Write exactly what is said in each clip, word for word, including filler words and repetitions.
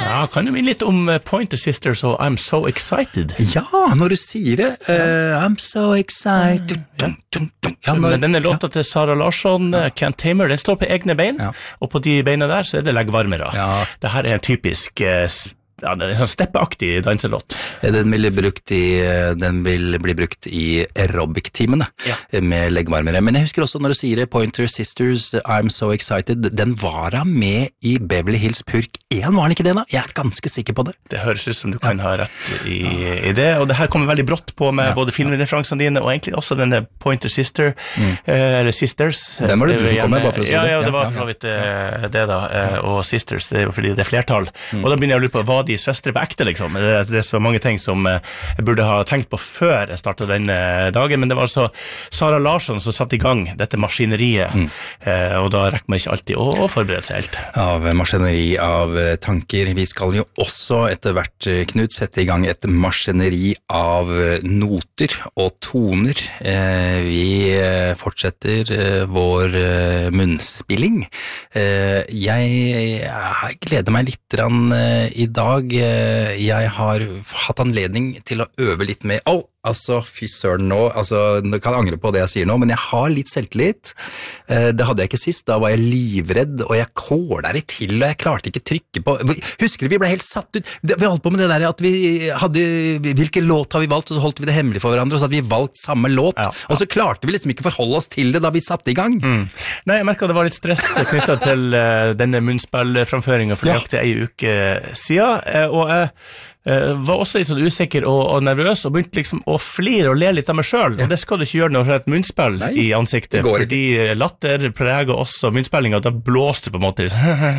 Ja, kan du minne litt om Pointer Sisters og I'm So Excited? Ja, når du sier det. Uh, I'm so excited. Ja. Ja, når, denne låta ja. til Sara Larsson, ja. Can't Tame Her, den står på egne bein, ja. og på de beina der så er det leggvarmere. Ja. Det her er en typisk... Uh, Ja, det er en sånn steppeaktig danselåt. Den vil, brukt i, den vil bli brukt i aerobic-timene ja. med leggvarmere. Men jeg husker også når du sier Pointer Sisters, I'm So Excited, den var da med i Beverly Hills Purk én, var den ikke det da? Jeg er ganske sikker på det. Det høres ut som du kan ja. ha rett i, i det, og det her kommer veldig brått på med ja. både filmreferensene dine, og egentlig også denne Pointer Sister, mm. eh, eller Sisters. Den var det du som kom med, bare for å si ja, det. Ja, det var for så vidt eh, det da, eh, og Sisters, det er jo fordi det er flertall. Mm. Og da begynner jeg å lure på hva de søstre på ekte, liksom. Det, det er så mange ting som jeg burde ha tenkt på før jeg startet denne dagen, men det var altså Sara Larsson som satte i gang dette maskineriet, mm. eh, og da rekker man ikke alltid å, å forberede seg helt. Av maskineri av tanker. Vi skal jo også etter hvert, Knut, sette i gang et maskineri av noter og toner. Eh, vi fortsetter eh, vår eh, munnspilling. Eh, jeg, jeg gleder meg litt rann, eh, i dag. Jeg har hatt anledning til å øve litt med, oh, altså, fy søren nå, altså, nå kan jeg angre på det jeg sier nå, men jeg har litt selvtillit. Det hadde jeg ikke sist, da var jeg livredd, og jeg kåler i til, og jeg klarte ikke trykke på. Husker du, vi ble helt satt ut, vi holdt på med det der at vi hadde, hvilken låt har vi valgt, og så holdt vi det hemmelig for hverandre, og så hadde vi valgt samme låt, ja, ja. Og så klarte vi liksom ikke forholde oss til det da vi satte i gang. Mm. Nei, jeg merket at det var litt stress knyttet til uh, denne munnspillframføringen for nøyaktig ei uke siden, uh, og jeg uh, var også litt sånn usikker og, og nervøs, og begynte liksom å flire og le litt av meg selv, ja. Og det skal du ikke gjøre når du har et munnspill Nei, i ansiktet, fordi latter preger også munnspillinga, da blåste på en måte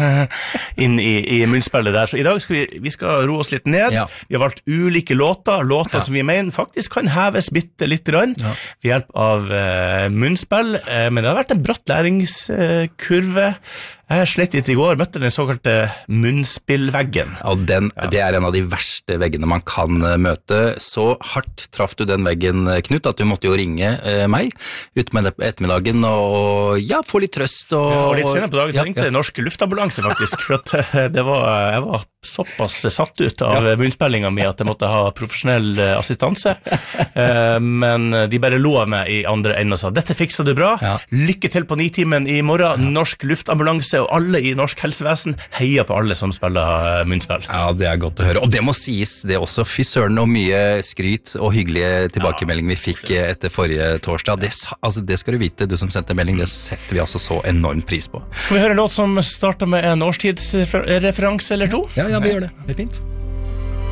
inn i, i munnspillet der. Så i dag skal vi, vi skal roe oss litt ned, ja. Vi har valgt ulike låter, låter ja. Som vi mener faktisk kan heves bitte litt grann, ja. Ved hjelp av uh, munnspill, uh, men det har vært en bratt læringskurve. Jeg slet litt i går, møtte den såkalte munnspillveggen. Ja, den, ja. Det er en av de verste veggene man kan møte. Så hardt traff du den veggen, Knut, at du måtte jo ringe eh, meg ut med det på ettermiddagen og ja, få litt trøst. Og, ja, og litt senere på dagen så ja, ringte ja. Norsk Luftambulanse faktisk, for at det var, jeg var såpass satt ut av ja. Munnspillinga mi at jeg måtte ha profesjonell assistanse. Men de bare lo av meg i andre enden og sa, dette fikset du bra, ja. Lykke til på nitimen i morgen, ja. Norsk Luftambulanse og alle i norsk helsevesen heier på alle som spiller munnspill. Ja, det er godt å høre. Og det må sies, det også, fy søren og mye skryt og hyggelige tilbakemelding vi fikk etter forrige torsdag. Det, altså, det skal du vite, du som sendte melding, det setter vi altså så enorm pris på. Skal vi høre en låt som starter med en årstidsreferanse eller to? Ja, ja, vi gjør det. Det er fint.